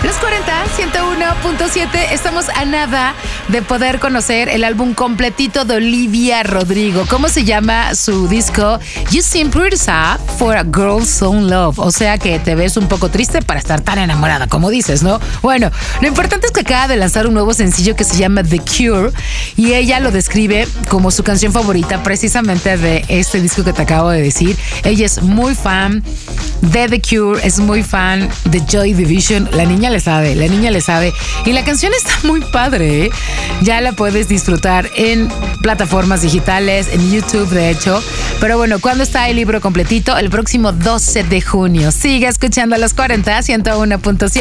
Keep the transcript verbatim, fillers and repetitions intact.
Los cuarenta, ciento uno punto siete. Estamos a nada de poder conocer el álbum completito de Olivia Rodrigo. ¿Cómo se llama su disco? You Seem Pretty Sad for a Girl So in Love. O sea que te ves un poco triste para estar tan enamorada, como dices, ¿no? Bueno, lo importante es que acaba de lanzar un nuevo sencillo que se llama The Cure y ella lo describe como su canción favorita precisamente de este disco que te acabo de decir. Ella es muy fan de The Cure, es muy fan de Joy Division. La niña le sabe, la niña le sabe. Y la canción está muy padre, ¿eh? Ya la puedes disfrutar en plataformas digitales, en YouTube, de hecho. Pero bueno, ¿cuándo está el libro completito? El próximo doce de junio. Sigue escuchando a los cuarenta, ciento uno punto siete.